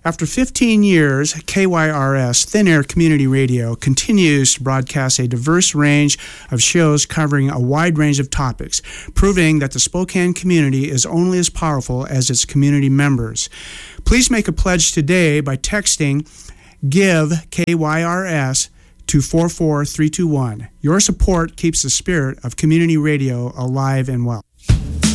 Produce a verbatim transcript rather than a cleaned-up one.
After fifteen years, K Y R S Thin Air Community Radio continues to broadcast a diverse range of shows covering a wide range of topics, proving that the Spokane community is only as powerful as its community members. Please make a pledge today by texting GIVE K Y R S to four four three two one. Your support keeps the spirit of community radio alive and well.